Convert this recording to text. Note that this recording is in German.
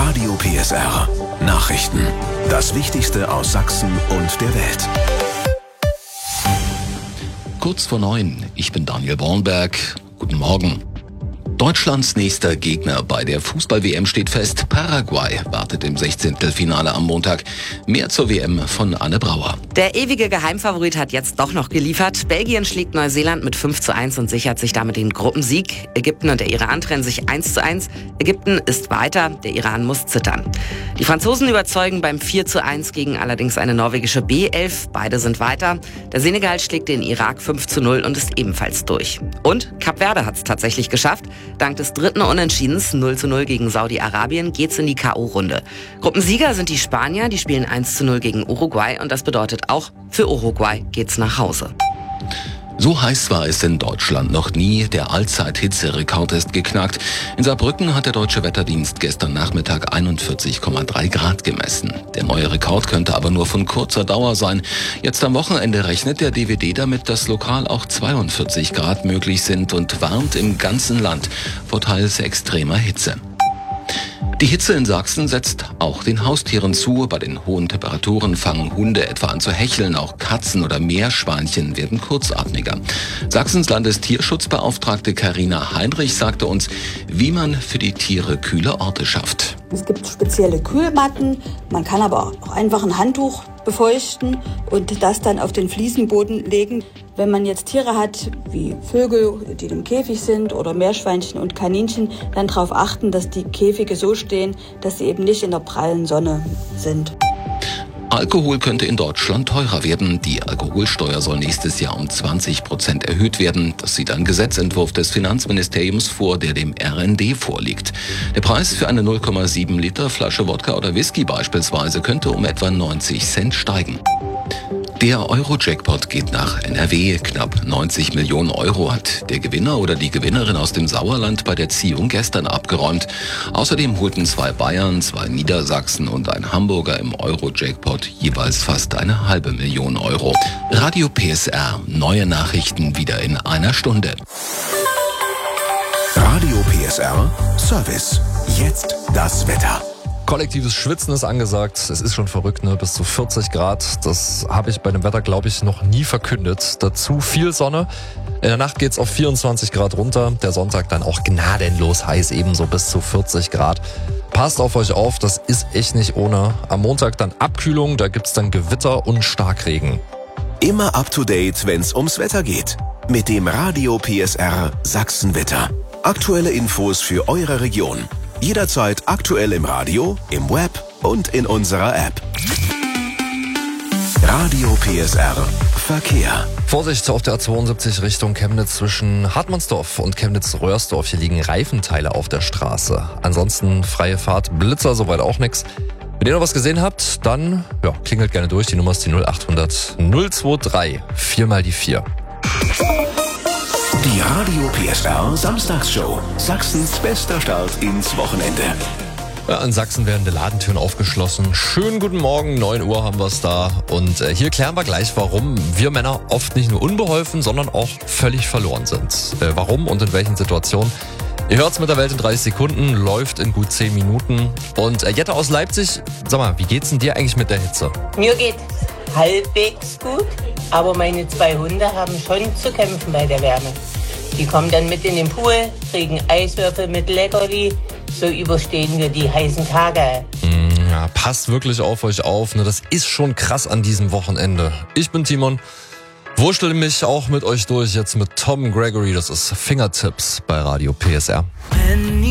Radio PSR Nachrichten. Das Wichtigste aus Sachsen und der Welt. Kurz vor 9, ich bin Daniel Bornberg. Guten Morgen. Deutschlands nächster Gegner bei der Fußball-WM steht fest. Paraguay wartet im 16. Finale am Montag. Mehr zur WM von Anne Brauer. Der ewige Geheimfavorit hat jetzt doch noch geliefert. Belgien schlägt Neuseeland mit 5:1 und sichert sich damit den Gruppensieg. Ägypten und der Iran trennen sich 1:1. Ägypten ist weiter, der Iran muss zittern. Die Franzosen überzeugen beim 4:1 gegen allerdings eine norwegische B11. Beide sind weiter. Der Senegal schlägt den Irak 5:0 und ist ebenfalls durch. Und Kap Verde hat es tatsächlich geschafft. Dank des dritten Unentschiedens 0:0 gegen Saudi-Arabien geht's in die K.O.-Runde. Gruppensieger sind die Spanier, die spielen 1:0 gegen Uruguay und das bedeutet auch, für Uruguay geht's nach Hause. So heiß war es in Deutschland noch nie. Der Allzeit-Hitzerekord ist geknackt. In Saarbrücken hat der Deutsche Wetterdienst gestern Nachmittag 41,3 Grad gemessen. Der neue Rekord könnte aber nur von kurzer Dauer sein. Jetzt am Wochenende rechnet der DWD damit, dass lokal auch 42 Grad möglich sind und warnt im ganzen Land vor teils extremer Hitze. Die Hitze in Sachsen setzt auch den Haustieren zu. Bei den hohen Temperaturen fangen Hunde etwa an zu hecheln. Auch Katzen oder Meerschweinchen werden kurzatmiger. Sachsens Landestierschutzbeauftragte Carina Heinrich sagte uns, wie man für die Tiere kühle Orte schafft. Es gibt spezielle Kühlmatten. Man kann aber auch einfach ein Handtuch befeuchten und das dann auf den Fliesenboden legen. Wenn man jetzt Tiere hat, wie Vögel, die im Käfig sind, oder Meerschweinchen und Kaninchen, dann darauf achten, dass die Käfige so stehen, dass sie eben nicht in der prallen Sonne sind. Alkohol könnte in Deutschland teurer werden. Die Alkoholsteuer soll nächstes Jahr um 20% erhöht werden. Das sieht ein Gesetzentwurf des Finanzministeriums vor, der dem RND vorliegt. Der Preis für eine 0,7 Liter Flasche Wodka oder Whisky beispielsweise könnte um etwa 90 Cent steigen. Der Euro-Jackpot geht nach NRW. Knapp 90 Millionen Euro hat der Gewinner oder die Gewinnerin aus dem Sauerland bei der Ziehung gestern abgeräumt. Außerdem holten 2 Bayern, 2 Niedersachsen und ein Hamburger im Euro-Jackpot jeweils fast 500.000 Euro. Radio PSR, neue Nachrichten wieder in einer Stunde. Radio PSR Service. Jetzt das Wetter. Kollektives Schwitzen ist angesagt. Es ist schon verrückt, ne? Bis zu 40 Grad. Das habe ich bei dem Wetter, glaube ich, noch nie verkündet. Dazu viel Sonne. In der Nacht geht's auf 24 Grad runter. Der Sonntag dann auch gnadenlos heiß, ebenso bis zu 40 Grad. Passt auf euch auf, das ist echt nicht ohne. Am Montag dann Abkühlung, da gibt's dann Gewitter und Starkregen. Immer up to date, wenn's ums Wetter geht. Mit dem Radio PSR Sachsenwetter. Aktuelle Infos für eure Region. Jederzeit aktuell im Radio, im Web und in unserer App. Radio PSR Verkehr. Vorsicht auf der A72 Richtung Chemnitz zwischen Hartmannsdorf und Chemnitz-Röhrsdorf. Hier liegen Reifenteile auf der Straße. Ansonsten freie Fahrt, Blitzer, soweit auch nichts. Wenn ihr noch was gesehen habt, dann klingelt gerne durch. Die Nummer ist die 0800 023 4x4. Die Radio PSR Samstagsshow. Sachsens bester Start ins Wochenende. Ja, in Sachsen werden die Ladentüren aufgeschlossen. Schönen guten Morgen, 9 Uhr haben wir es da. Und hier klären wir gleich, warum wir Männer oft nicht nur unbeholfen, sondern auch völlig verloren sind. Warum und in welchen Situationen? Ihr hört's mit der Welt in 30 Sekunden, läuft in gut 10 Minuten. Und Jette aus Leipzig, sag mal, wie geht's denn dir eigentlich mit der Hitze? Mir geht's halbwegs gut, aber meine 2 Hunde haben schon zu kämpfen bei der Wärme. Die kommen dann mit in den Pool, kriegen Eiswürfel mit Leckerli. So überstehen wir die heißen Tage. Ja, passt wirklich auf euch auf. Ne? Das ist schon krass an diesem Wochenende. Ich bin Timon. Wurschtel mich auch mit euch durch jetzt mit Tom Gregory. Das ist Fingertips bei Radio PSR.